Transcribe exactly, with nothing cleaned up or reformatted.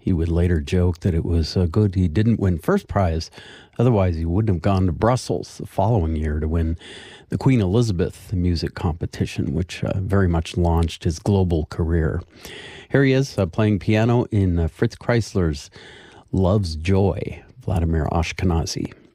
He would later joke that it was uh, good he didn't win first prize. Otherwise, he wouldn't have gone to Brussels the following year to win the Queen Elizabeth music competition, which uh, very much launched his global career. Here he is uh, playing piano in uh, Fritz Kreisler's Love's Joy, Vladimir Ashkenazy.